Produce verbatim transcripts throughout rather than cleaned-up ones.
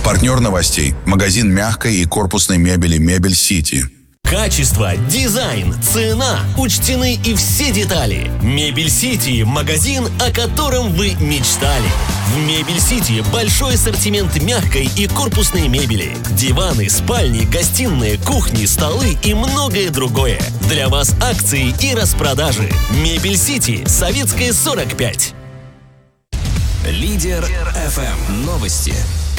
Партнер новостей – магазин мягкой и корпусной мебели «Мебель Сити». Качество, дизайн, цена. Учтены и все детали. Мебель Сити – магазин, о котором вы мечтали. В Мебель Сити большой ассортимент мягкой и корпусной мебели. Диваны, спальни, гостиные, кухни, столы и многое другое. Для вас акции и распродажи. Мебель Сити, Советская, сорок пять. Лидер эф эм. Новости.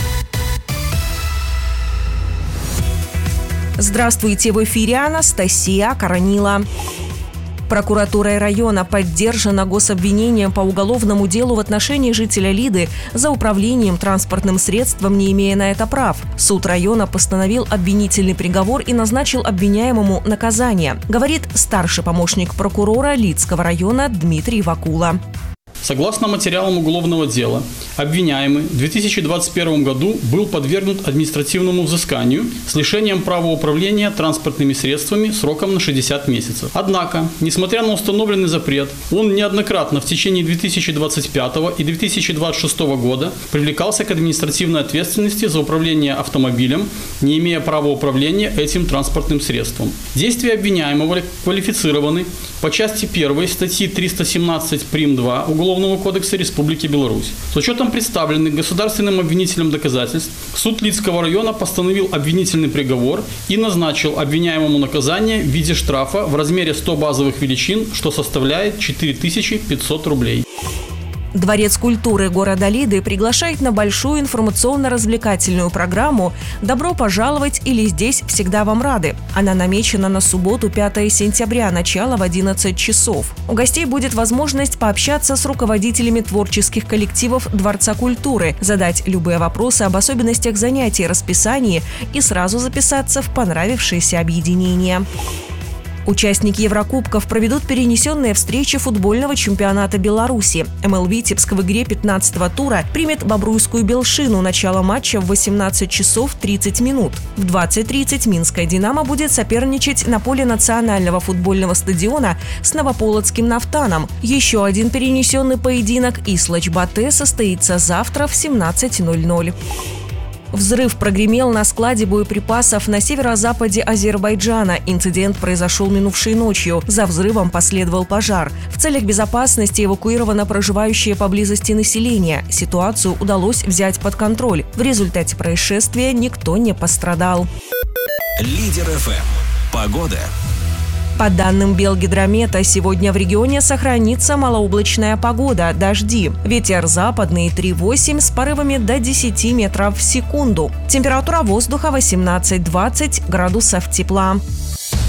Здравствуйте, в эфире Анастасия Коронила. Прокуратурой района поддержано гособвинение по уголовному делу в отношении жителя Лиды за управлением транспортным средством, не имея на это прав. Суд района постановил обвинительный приговор и назначил обвиняемому наказание, говорит старший помощник прокурора Лидского района Дмитрий Вакула. Согласно материалам уголовного дела, обвиняемый в две тысячи двадцать первом году был подвергнут административному взысканию с лишением права управления транспортными средствами сроком на шестьдесят месяцев. Однако, несмотря на установленный запрет, он неоднократно в течение две тысячи двадцать пятого и две тысячи двадцать шестого года привлекался к административной ответственности за управление автомобилем, не имея права управления этим транспортным средством. Действия обвиняемого квалифицированы по части первой статьи триста семнадцать прим. два Уголовного кодекса Республики Беларусь. С учетом представленных государственным обвинителем доказательств, суд Лидского района постановил обвинительный приговор и назначил обвиняемому наказание в виде штрафа в размере ста базовых величин, что составляет четыре тысячи пятьсот рублей. Дворец культуры города Лиды приглашает на большую информационно-развлекательную программу «Добро пожаловать» или «Здесь всегда вам рады». Она намечена на субботу, пятое сентября, начало в одиннадцать часов. У гостей будет возможность пообщаться с руководителями творческих коллективов Дворца культуры, задать любые вопросы об особенностях занятий, расписании и сразу записаться в понравившееся объединение. Участники Еврокубков проведут перенесенные встречи футбольного чемпионата Беларуси. эм эл «Витебск» в игре пятнадцатого тура примет Бобруйскую Белшину. Начало матча в восемнадцать часов тридцать минут. В двадцать тридцать Минская «Динамо» будет соперничать на поле национального футбольного стадиона с Новополоцким «Нафтаном». Еще один перенесенный поединок Ислач-Батэ состоится завтра в семнадцать ноль ноль. Взрыв прогремел на складе боеприпасов на северо-западе Азербайджана. Инцидент произошел минувшей ночью. За взрывом последовал пожар. В целях безопасности эвакуировано проживающее поблизости население. Ситуацию удалось взять под контроль. В результате происшествия никто не пострадал. Лидер эф эм. Погода. По данным Белгидромета, сегодня в регионе сохранится малооблачная погода, дожди. Ветер западный три восемь с порывами до десяти метров в секунду. Температура воздуха восемнадцать-двадцать градусов тепла.